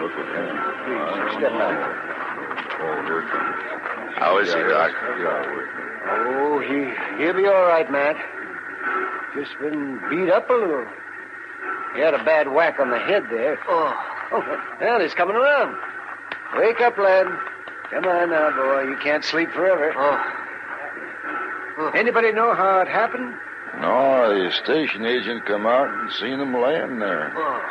Look at him. Please, step back. Oh, here it comes. How is he, Doc? Oh, he'll be all right, Matt. Just been beat up a little. He had a bad whack on the head there. Oh, well, he's coming around. Wake up, lad. Come on now, boy. You can't sleep forever. Anybody know how it happened? No, the station agent come out and seen him laying there.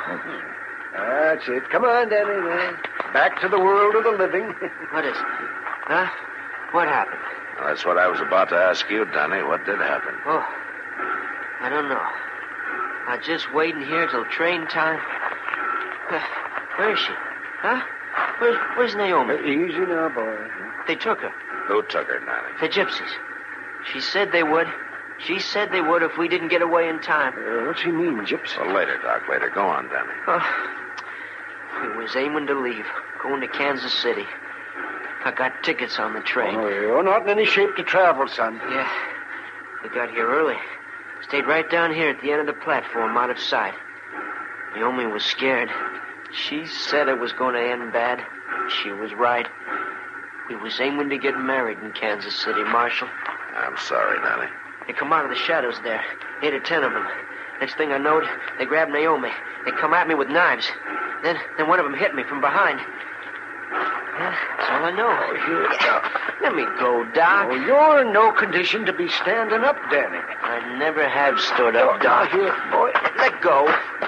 That's it. Come on, Danny, man. Back to the world of the living. What is it? Huh? What happened? Well, that's what I was about to ask you, Danny. What did happen? Oh, I don't know. I'm just waiting here till train time. Where is she? Huh? Where's Naomi? Easy now, boy. They took her. Who took her, Danny? The gypsies. She said they would. She said they would if we didn't get away in time. What's she mean, gypsy? Well, later, Doc, later. Go on, Danny. We was aiming to leave, going to Kansas City. I got tickets on the train. Oh, you're not in any shape to travel, son. Yeah. We got here early. Stayed right down here at the end of the platform, out of sight. Naomi was scared. She said it was going to end bad. She was right. We was aiming to get married in Kansas City, Marshal. I'm sorry, Danny. They come out of the shadows there. 8 or 10 of them. Next thing I knowed, they grabbed Naomi. They come at me with knives. Then one of them hit me from behind. Yeah, that's all I know. Oh, here. Let me go, Doc. Oh, you're in no condition to be standing up, Danny. I never have stood up, Doc. Here, boy. Let go.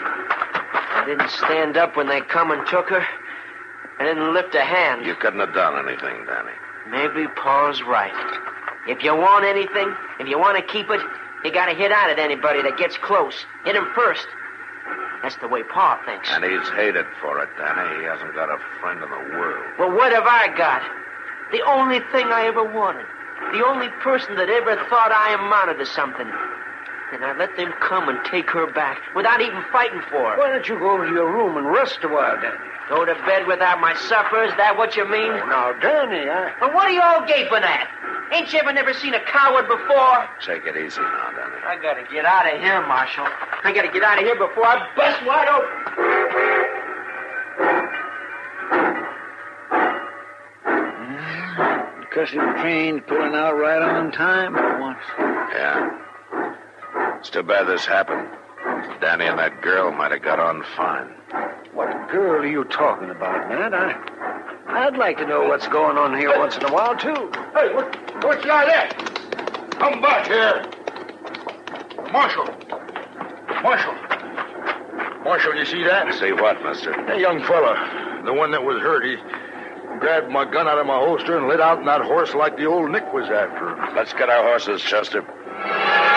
I didn't stand up when they come and took her. I didn't lift a hand. You couldn't have done anything, Danny. Maybe Paul's right. If you want anything, if you want to keep it, you got to hit out at anybody that gets close. Hit him first. That's the way Pa thinks. And he's hated for it, Danny. He hasn't got a friend in the world. Well, what have I got? The only thing I ever wanted. The only person that ever thought I amounted to something. And I let them come and take her back without even fighting for her. Why don't you go over to your room and rest a while, Danny? Go to bed without my supper? Is that what you mean? Oh, now, Danny, And what are you all gaping at? Ain't you ever never seen a coward before? Take it easy now, Danny. I gotta get out of here, Marshal. I gotta get out of here before I bust wide open. Cussing train pulling out right on time for once. Yeah. It's too bad this happened. Danny and that girl might have got on fine. what girl are you talking about, Matt? I'd like to know what's going on here once in a while, too. Hey, what's the idea? Come back here. Marshal, you see that? See what, mister? That young fella, the one that was hurt, he grabbed my gun out of my holster and lit out on that horse like the old Nick was after him. Let's get our horses, Chester.